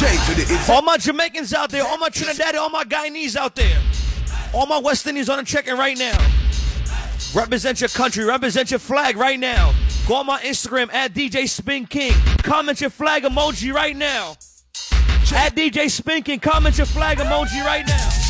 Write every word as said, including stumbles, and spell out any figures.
All my Jamaicans out there, all my Trinidad, all my Guyanese out there, all my West Indians on the check-in right now. Represent your country, represent your flag right now. Go on my Instagram at D J Spin King. Comment your flag emoji right now. At D J Spin King, comment your flag emoji right now.